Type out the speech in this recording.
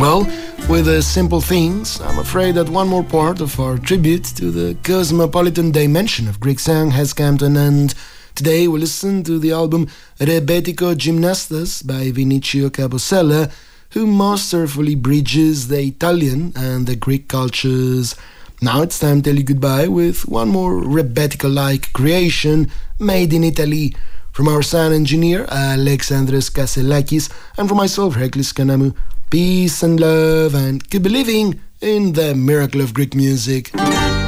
Well, with the simple things, I'm afraid that one more part of our tribute to the cosmopolitan dimension of Greek song has come to an end. Today we listen to the album Rebetiko Gymnastas by Vinicio Cabosella, who masterfully bridges the Italian and the Greek cultures. Now it's time to tell you goodbye with one more Rebetiko-like creation made in Italy. From our sound engineer, Alexandros Kasselakis, and from myself, Heraklis Kanamu, peace and love, and keep believing in the miracle of Greek music.